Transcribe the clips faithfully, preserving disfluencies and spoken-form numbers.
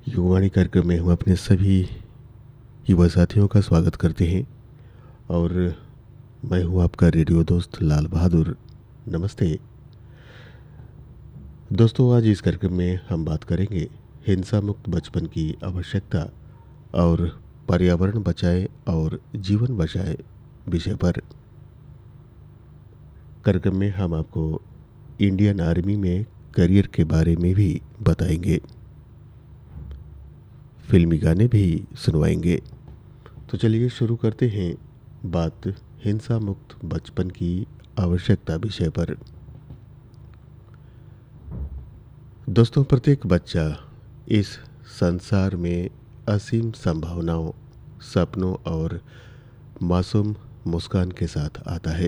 युवावाणी कार्यक्रम में हम अपने सभी युवा साथियों का स्वागत करते हैं और मैं हूं आपका रेडियो दोस्त लाल बहादुर। नमस्ते दोस्तों, आज इस कार्यक्रम में हम बात करेंगे हिंसा मुक्त बचपन की आवश्यकता और पर्यावरण बचाए और जीवन बचाए विषय पर। कार्यक्रम में हम आपको इंडियन आर्मी में करियर के बारे में भी बताएंगे, फिल्मी गाने भी सुनवाएंगे। तो चलिए शुरू करते हैं बात हिंसा मुक्त बचपन की आवश्यकता विषय पर। दोस्तों, प्रत्येक बच्चा इस संसार में असीम संभावनाओं, सपनों और मासूम मुस्कान के साथ आता है।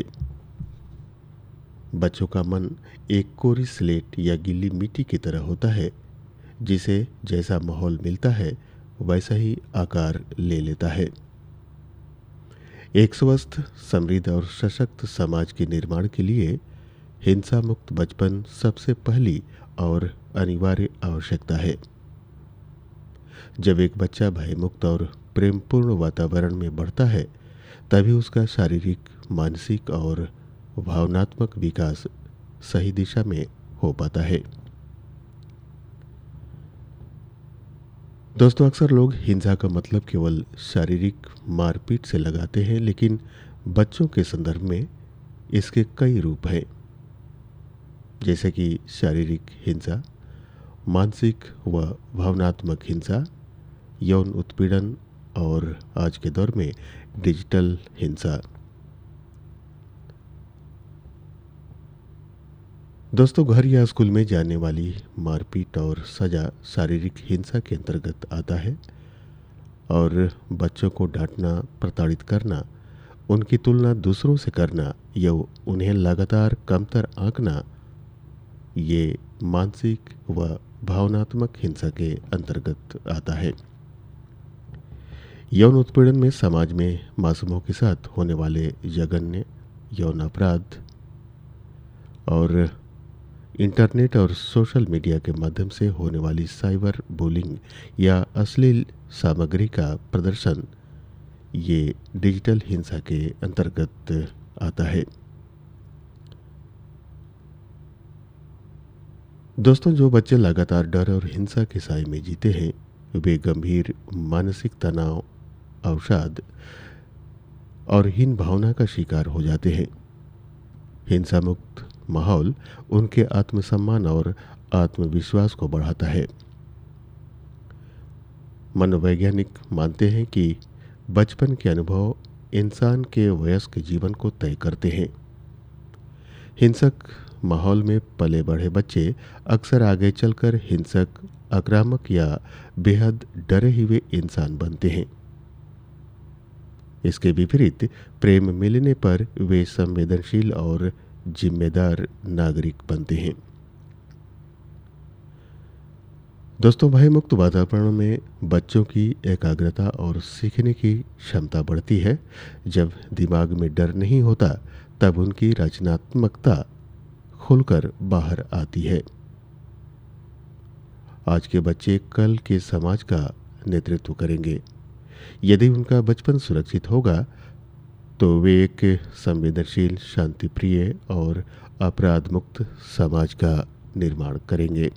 बच्चों का मन एक कोरी स्लेट या गीली मिट्टी की तरह होता है, जिसे जैसा माहौल मिलता है वैसा ही आकार ले लेता है। एक स्वस्थ, समृद्ध और सशक्त समाज के निर्माण के लिए हिंसा मुक्त बचपन सबसे पहली और अनिवार्य आवश्यकता है। जब एक बच्चा भयमुक्त और प्रेमपूर्ण वातावरण में बढ़ता है, तभी उसका शारीरिक, मानसिक और भावनात्मक विकास सही दिशा में हो पाता है। दोस्तों, अक्सर लोग हिंसा का मतलब केवल शारीरिक मारपीट से लगाते हैं, लेकिन बच्चों के संदर्भ में इसके कई रूप हैं, जैसे कि शारीरिक हिंसा, मानसिक व भावनात्मक हिंसा, यौन उत्पीड़न और आज के दौर में डिजिटल हिंसा। दोस्तों, घर या स्कूल में जाने वाली मारपीट और सजा शारीरिक हिंसा के अंतर्गत आता है और बच्चों को डांटना, प्रताड़ित करना, उनकी तुलना दूसरों से करना या उन्हें लगातार कमतर आंकना, ये मानसिक व भावनात्मक हिंसा के अंतर्गत आता है। यौन उत्पीड़न में समाज में मासूमों के साथ होने वाले जघन्य यौन अपराध और इंटरनेट और सोशल मीडिया के माध्यम से होने वाली साइबर बुलिंग या अश्लील सामग्री का प्रदर्शन, ये डिजिटल हिंसा के अंतर्गत आता है। दोस्तों, जो बच्चे लगातार डर और हिंसा के साए में जीते हैं, वे गंभीर मानसिक तनाव, अवसाद और हीन भावना का शिकार हो जाते हैं। हिंसा मुक्त माहौल उनके आत्मसम्मान और आत्मविश्वास को बढ़ाता है। मनोवैज्ञानिक मानते हैं कि बचपन के अनुभव इंसान के वयस्क जीवन को तय करते हैं। हिंसक माहौल में पले बढ़े बच्चे अक्सर आगे चलकर हिंसक, आक्रामक या बेहद डरे हुए इंसान बनते हैं। इसके विपरीत प्रेम मिलने पर वे संवेदनशील और जिम्मेदार नागरिक बनते हैं। दोस्तों, भयमुक्त वातावरण में बच्चों की एकाग्रता और सीखने की क्षमता बढ़ती है। जब दिमाग में डर नहीं होता, तब उनकी रचनात्मकता खुलकर बाहर आती है। आज के बच्चे कल के समाज का नेतृत्व करेंगे। यदि उनका बचपन सुरक्षित होगा, तो वे एक संवेदनशील, शांतिप्रिय और अपराध मुक्त समाज का निर्माण करेंगे।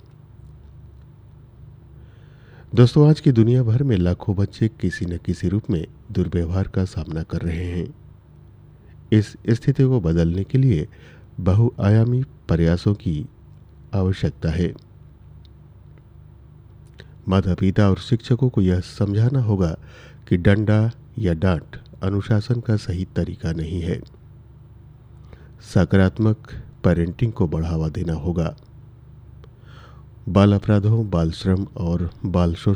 दोस्तों, आज की दुनिया भर में लाखों बच्चे किसी न किसी रूप में दुर्व्यवहार का सामना कर रहे हैं। इस स्थिति को बदलने के लिए बहुआयामी प्रयासों की आवश्यकता है। माता पिता और शिक्षकों को यह समझाना होगा कि डंडा या डांट अनुशासन का सही तरीका नहीं है। सकारात्मक पेरेंटिंग को बढ़ावा देना होगा। बाल अपराधों, बाल श्रम और बाल शोषण